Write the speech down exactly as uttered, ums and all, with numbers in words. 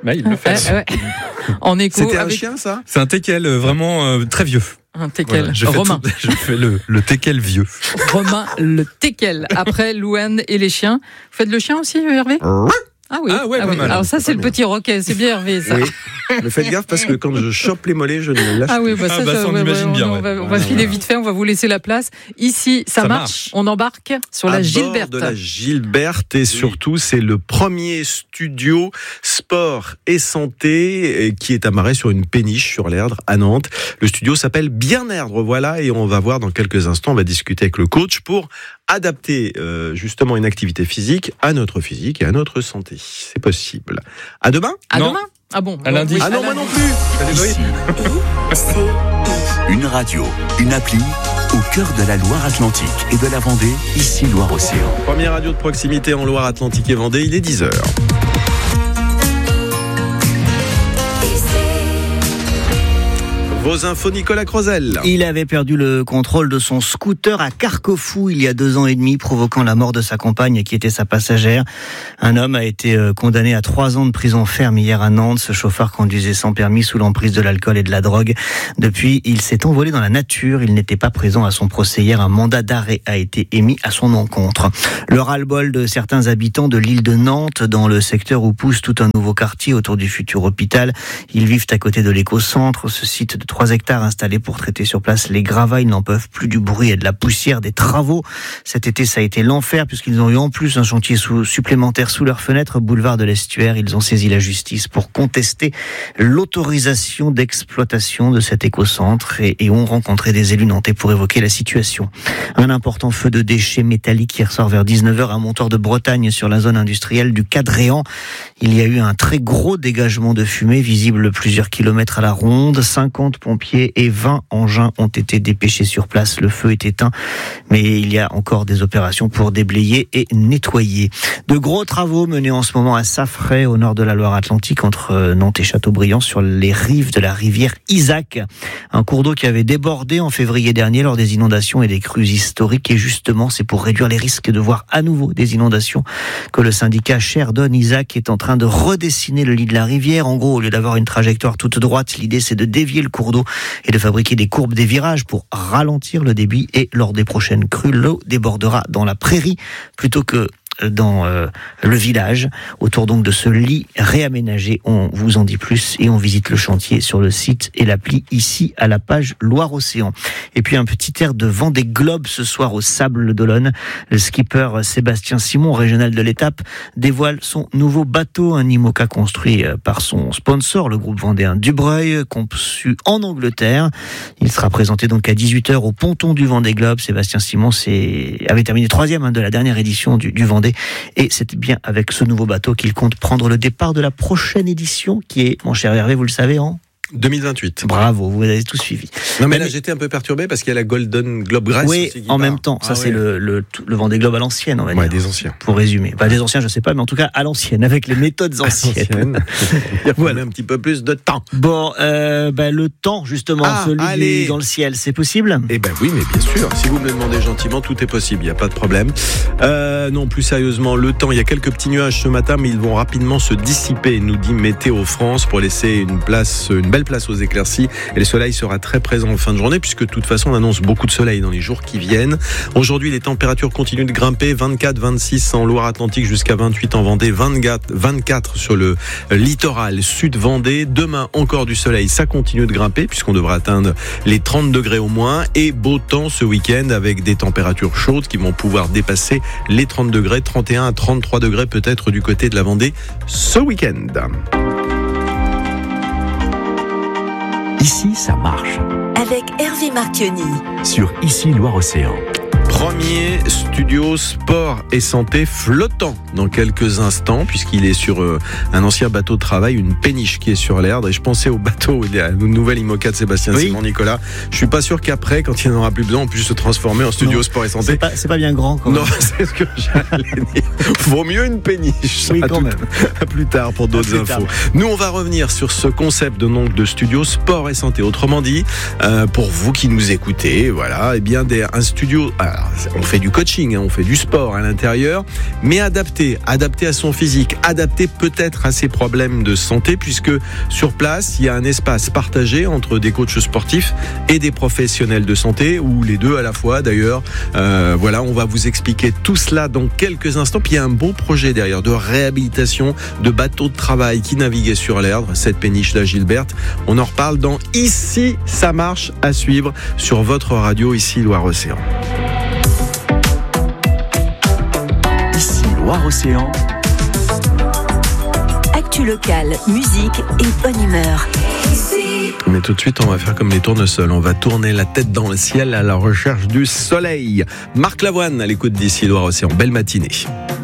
Bah, il le fait. Ouais, ouais. En écho. C'était un avec... chien, ça ? C'est un teckel vraiment euh, très vieux. Un teckel. Voilà, je fais Romain. tout- je fais le, le teckel vieux. Romain le teckel. Après Louane et les chiens. Vous faites le chien aussi, Hervé ? Ah oui. Ah ouais, pas mal. Alors ça, c'est Pas le bien. petit roquet. C'est bien, Hervé, ça. Oui. Mais faites gaffe parce que quand je chope les mollets, je ne les lâche Ah oui, bah Ah ça, bah ça, ça, on ouais, imagine ouais, bien, On ouais. va, on va Voilà. filer vite fait, on va vous laisser la place. Ici, ça, Ça marche. marche. On embarque sur la à Gilberte. bord de la Gilberte et surtout c'est le premier studio sport et santé qui est amarré sur une péniche sur l'Erdre à Nantes. Le studio s'appelle Bien Erdre, voilà, et on va voir dans quelques instants, on va discuter avec le coach pour adapter euh, justement une activité physique à notre physique et à notre santé. C'est possible. À demain. À Non. demain. Ah bon. À lundi. oui, Ah non, à moi lundi. non plus. Ici, une radio, une appli au cœur de la Loire-Atlantique et de la Vendée, ici Loire-Océan. Première radio de proximité en Loire-Atlantique et Vendée, il est dix heures. Vos infos, Nicolas Crozel. Il avait perdu le contrôle de son scooter à Carquefou il y a deux ans et demi, provoquant la mort de sa compagne qui était sa passagère. Un homme a été condamné à trois ans de prison ferme hier à Nantes. Ce chauffeur conduisait sans permis sous l'emprise de l'alcool et de la drogue. Depuis, il s'est envolé dans la nature. Il n'était pas présent à son procès hier. Un mandat d'arrêt a été émis à son encontre. Le ras-le-bol de certains habitants de l'île de Nantes, dans le secteur où pousse tout un nouveau quartier autour du futur hôpital. Ils vivent à côté de l'éco-centre, ce site de trois hectares installés pour traiter sur place les gravats. Ils n'en peuvent plus du bruit et de la poussière des travaux. Cet été, ça a été l'enfer puisqu'ils ont eu en plus un chantier sous, supplémentaire sous leur fenêtre, boulevard de l'Estuaire. Ils ont saisi la justice pour contester l'autorisation d'exploitation de cet éco-centre et, et ont rencontré des élus nantais pour évoquer la situation. Un important feu de déchets métalliques qui ressort vers dix-neuf heures à Montor de Bretagne sur la zone industrielle du Cadréan. Il y a eu un très gros dégagement de fumée visible plusieurs kilomètres à la ronde. cinquante pompiers et vingt engins ont été dépêchés sur place. Le feu est éteint, mais il y a encore des opérations pour déblayer et nettoyer. De gros travaux menés en ce moment à Saffray, au nord de la Loire-Atlantique, entre Nantes et Châteaubriand, sur les rives de la rivière Isaac. Un cours d'eau qui avait débordé en février dernier lors des inondations et des crues historiques. Et justement, c'est pour réduire les risques de voir à nouveau des inondations que le syndicat Sherdon Isaac est en train de redessiner le lit de la rivière. En gros, au lieu d'avoir une trajectoire toute droite, l'idée c'est de dévier le cours d'eau et de fabriquer des courbes des virages pour ralentir le débit. Et lors des prochaines crues, l'eau débordera dans la prairie plutôt que dans euh, le village. Autour donc de ce lit réaménagé, on vous en dit plus et on visite le chantier sur le site et l'appli ici à la page Loire-Océan. Et puis un petit air de Vendée Globe ce soir au Sable d'Olonne. Le skipper Sébastien Simon, régional de l'étape, dévoile son nouveau bateau, un IMOCA construit par son sponsor, le groupe vendéen Dubreuil, conçu en Angleterre. Il sera présenté donc à dix-huit heures au ponton du Vendée Globe. Sébastien Simon c'est... avait terminé troisième hein, de la dernière édition du, du Vendée. Et c'est bien avec ce nouveau bateau qu'il compte prendre le départ de la prochaine édition qui est, mon cher Hervé, vous le savez, en deux mille vingt-huit. Bravo, vous avez tous suivi. Non mais là j'étais un peu perturbé parce qu'il y a la Golden Globe Race Oui, aussi qui en part. même temps, ça Ah c'est ouais. le, le, le Vendée Globe à l'ancienne, on va Ouais, dire. des anciens. Pour résumer. Enfin, des anciens, je sais pas, mais en tout cas à l'ancienne, avec les méthodes anciennes. Ancienne. Il faut un petit peu plus de temps. Bon, euh, ben, le temps, justement, Ah, celui allez. dans le ciel, c'est possible? Eh ben oui, mais bien sûr. Si vous me le demandez gentiment, tout est possible. Il n'y a pas de problème. Euh, non, plus sérieusement, le temps. Il y a quelques petits nuages ce matin, mais ils vont rapidement se dissiper, nous dit Météo France, pour laisser une place, une belle place aux éclaircies. Et le soleil sera très présent en fin de journée, puisque de toute façon, on annonce beaucoup de soleil dans les jours qui viennent. Aujourd'hui, les températures continuent de grimper. vingt-quatre, vingt-six en Loire-Atlantique, jusqu'à vingt-huit en Vendée, vingt-quatre, vingt-quatre sur le littoral sud Vendée. Demain, encore du soleil. Ça continue de grimper, puisqu'on devra atteindre les trente degrés au moins. Et beau temps ce week-end, avec des températures chaudes qui vont pouvoir dépasser les trente degrés, trente et un à trente-trois degrés peut-être du côté de la Vendée ce week-end. Ici, ça marche. Avec Hervé Marchionni. Sur Ici Loire-Océan. Premier studio sport et santé flottant dans quelques instants, puisqu'il est sur euh, un ancien bateau de travail, une péniche qui est sur l'Erdre. Et je pensais au bateau, il y a une nouvelle IMOCA de Sébastien Oui. Simon, Nicolas. Je suis pas sûr qu'après, quand il n'en aura plus besoin, on puisse se transformer en studio Non. sport et C'est santé. pas, c'est pas bien grand, quand même. Non, c'est ce que j'allais dire. Vaut mieux une péniche. Oui, À quand tout- même. À plus tard pour d'autres À plus tard. infos. Nous, on va revenir sur ce concept de, donc, de studio sport et santé. Autrement dit, euh, pour vous qui nous écoutez, voilà, eh bien, des, un studio, alors, on fait du coaching, hein, on fait du sport à l'intérieur, mais adapté, adapté à son physique, adapté peut-être à ses problèmes de santé, puisque sur place, il y a un espace partagé entre des coachs sportifs et des professionnels de santé, ou les deux à la fois d'ailleurs. Euh, voilà, on va vous expliquer tout cela dans quelques instants. Puis il y a un beau projet derrière de réhabilitation de bateaux de travail qui naviguaient sur l'Erdre, cette péniche la Gilberte. On en reparle dans Ici ça marche, à suivre sur votre radio Ici Loire-Océan. Ici Loire-Océan. Actu locale, musique et bonne humeur. Mais tout de suite, on va faire comme les tournesols. On va tourner la tête dans le ciel à la recherche du soleil. Marc Lavoine à l'écoute d'Ici Loire-Océan. Belle matinée.